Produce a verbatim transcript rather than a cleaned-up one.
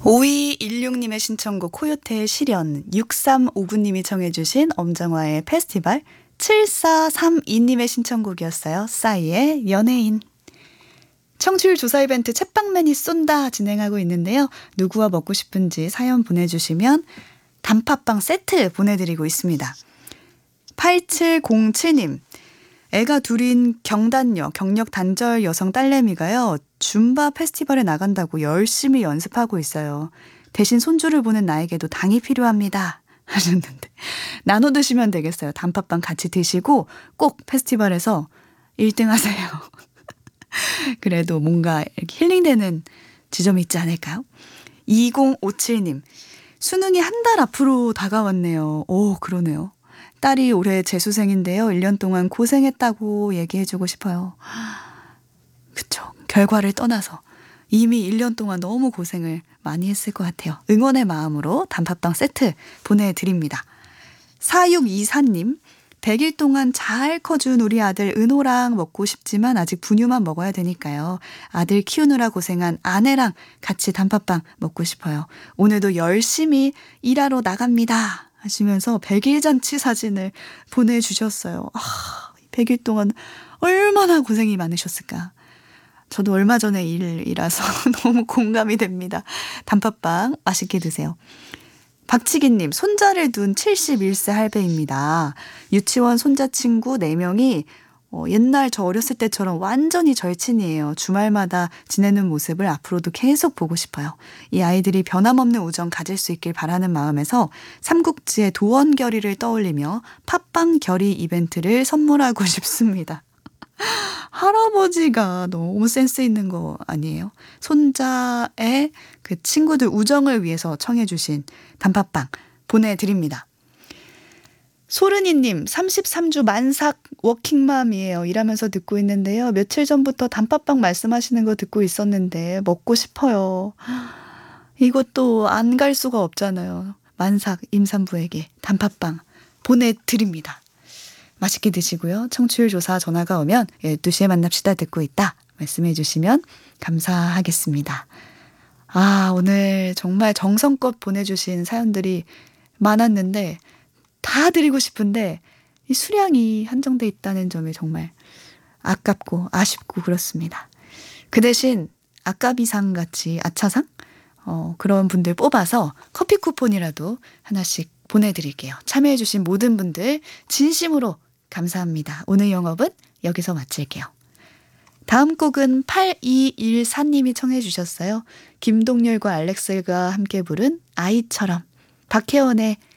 오이일육님의 신청곡 코요태의 시련, 육삼오구님이 청해주신 엄정화의 페스티벌, 칠사삼이님의 신청곡이었어요. 싸이의 연예인. 청취율 조사 이벤트 챗방맨이 쏜다 진행하고 있는데요. 누구와 먹고 싶은지 사연 보내주시면 단팥빵 세트 보내드리고 있습니다. 팔칠공칠님, 애가 둘인 경단녀, 경력 단절 여성 딸내미가요. 줌바 페스티벌에 나간다고 열심히 연습하고 있어요. 대신 손주를 보는 나에게도 당이 필요합니다. 하셨는데 나눠 드시면 되겠어요. 단팥빵 같이 드시고 꼭 페스티벌에서 일 등 하세요. 그래도 뭔가 이렇게 힐링되는 지점이 있지 않을까요? 이공오칠님, 수능이 한 달 앞으로 다가왔네요. 오, 그러네요. 딸이 올해 재수생인데요. 일 년 동안 고생했다고 얘기해주고 싶어요. 그쵸. 결과를 떠나서 이미 일 년 동안 너무 고생을 많이 했을 것 같아요. 응원의 마음으로 단팥빵 세트 보내드립니다. 사육이사님, 백 일 동안 잘 커준 우리 아들 은호랑 먹고 싶지만 아직 분유만 먹어야 되니까요. 아들 키우느라 고생한 아내랑 같이 단팥빵 먹고 싶어요. 오늘도 열심히 일하러 나갑니다. 하시면서 백 일 잔치 사진을 보내주셨어요. 아, 백 일 동안 얼마나 고생이 많으셨을까. 저도 얼마 전에 일이라서 너무 공감이 됩니다. 단팥빵 맛있게 드세요. 박치기님, 손자를 둔 칠십일 세 할배입니다. 유치원 손자 친구 네 명이 어, 옛날 저 어렸을 때처럼 완전히 절친이에요. 주말마다 지내는 모습을 앞으로도 계속 보고 싶어요. 이 아이들이 변함없는 우정 가질 수 있길 바라는 마음에서 삼국지의 도원결의를 떠올리며 팥빵 결의 이벤트를 선물하고 싶습니다. 할아버지가 너무 센스 있는 거 아니에요? 손자의 그 친구들 우정을 위해서 청해 주신 단팥빵 보내드립니다. 소른이님, 삼십삼 주 만삭 워킹맘이에요. 일하면서 듣고 있는데요. 며칠 전부터 단팥빵 말씀하시는 거 듣고 있었는데 먹고 싶어요. 이것도 안 갈 수가 없잖아요. 만삭 임산부에게 단팥빵 보내드립니다. 맛있게 드시고요. 청취율 조사 전화가 오면 열두 시에 만납시다 듣고 있다 말씀해 주시면 감사하겠습니다. 아, 오늘 정말 정성껏 보내주신 사연들이 많았는데 다 드리고 싶은데 이 수량이 한정돼 있다는 점이 정말 아깝고 아쉽고 그렇습니다. 그 대신 아까비상 같이 아차상 어, 그런 분들 뽑아서 커피 쿠폰이라도 하나씩 보내드릴게요. 참여해주신 모든 분들 진심으로 감사합니다. 오늘 영업은 여기서 마칠게요. 다음 곡은 팔이일사님이 청해 주셨어요. 김동률과 알렉스가 함께 부른 아이처럼, 박혜원의